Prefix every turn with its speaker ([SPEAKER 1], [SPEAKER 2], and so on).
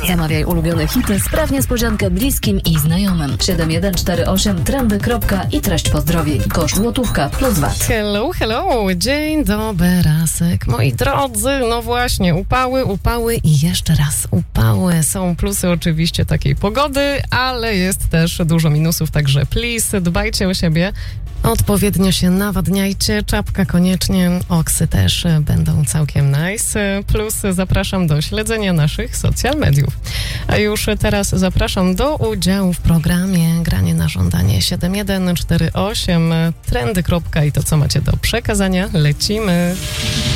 [SPEAKER 1] Zamawiaj ulubione hity, spraw niespodziankę bliskim i znajomym. 7148 trendy. I treść pozdrowień. Koszt złotówka plus VAT.
[SPEAKER 2] Hello, hello. Dzień dobry, Rasek. Moi drodzy, no właśnie, upały i jeszcze raz upały. Są plusy oczywiście takiej pogody, ale jest też dużo minusów, także please, dbajcie o siebie. Odpowiednio się nawadniajcie, czapka koniecznie, oksy też będą całkiem nice. Plus zapraszam do śledzenia naszych social mediów. A już teraz zapraszam do udziału w programie Granie na żądanie 7148 trendy. I to, co macie do przekazania, lecimy.